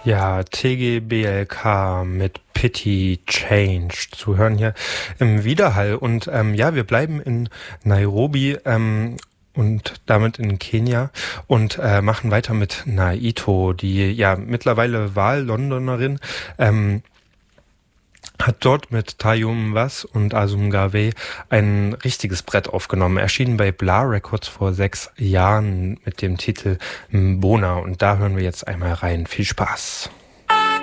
Ja, TGBLK mit Pity Change zu hören hier im Widerhall. Und ja, wir bleiben in Nairobi und damit in Kenia und machen weiter mit Naito, die ja mittlerweile Wahl-Londonerin, hat dort mit Tayo Mwas und Asum Garvey ein richtiges Brett aufgenommen. Erschienen bei Bla Records vor 6 Jahren mit dem Titel Mbona. Und da hören wir jetzt einmal rein. Viel Spaß.